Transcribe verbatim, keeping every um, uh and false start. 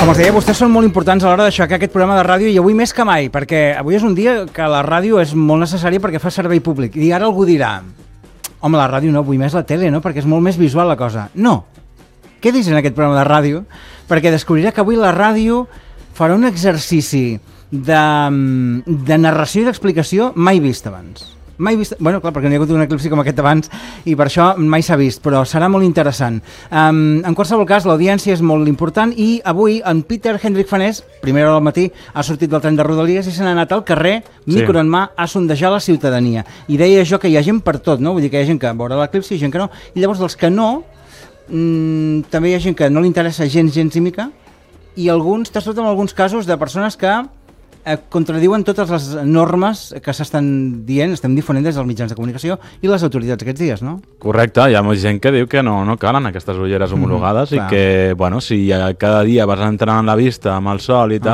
Com els deia, vostès són molt importants a l'hora d'aixecar aquest programa de ràdio i avui més que mai, perquè avui és un dia que la ràdio és molt necessària perquè fa servei públic. I ara algú dirà, home, la ràdio no, vull més la tele, no? Perquè és molt més visual la cosa. No, quedis en aquest programa de ràdio perquè descobrirà que avui la ràdio farà un exercici de, de narració i d'explicació mai vist abans. Mai vist, bueno, clar, perquè no hi ha hagut un eclipsi com aquest abans i per això mai s'ha vist, però serà molt interessant. Um, en qualsevol cas, l'audiència és molt important i avui en Peter Hendrik Fanés, primera hora del matí, ha sortit del tren de Rodalies i se n'ha anat al carrer, micro en mà, a sondejar la ciutadania. I deia jo que hi ha gent per tot, no? Vull dir que hi ha gent que veurà l'eclipsi i gent que no. I llavors dels que no, mmm, també hi ha gent que no li interessa gens, gens i mica, i alguns, t'has trobat en alguns casos de persones que Eh, contradiuen totes les normes que s'estan dient, estem difonent des dels mitjans de comunicació i les autoritats aquests dies, no? Correcte, hi ha gent que diu que no, no calen aquestes ulleres homologades mm, i que, bueno, si cada dia vas entrant en la vista amb el sol i tal,